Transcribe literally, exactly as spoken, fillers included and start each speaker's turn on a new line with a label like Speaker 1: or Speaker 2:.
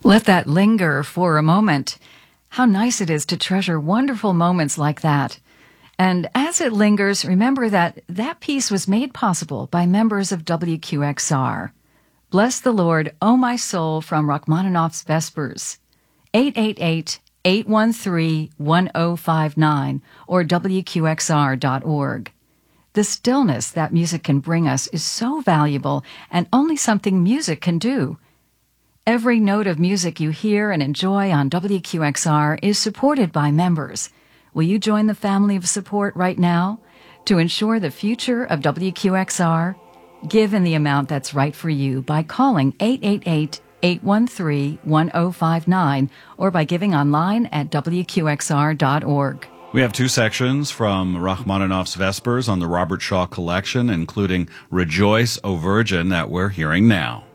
Speaker 1: Let that linger for a moment. How nice it is to treasure wonderful moments like that. And as it lingers, remember that that piece was made possible by members of W Q X R. Bless the Lord, O my soul, from Rachmaninoff's Vespers. eight eight eight, eight one three, one zero five nine or W Q X R dot org. The stillness that music can bring us is so valuable and only something music can do. Every note of music you hear and enjoy on W Q X R is supported by members. Will you join the family of support right now? To ensure the future of W Q X R, give in the amount that's right for you by calling eight eight eight, eight one three, one zero five nine or by giving online at W Q X R dot org.
Speaker 2: We have two sections from Rachmaninoff's Vespers on the Robert Shaw collection, including Rejoice, O Virgin, that we're hearing now.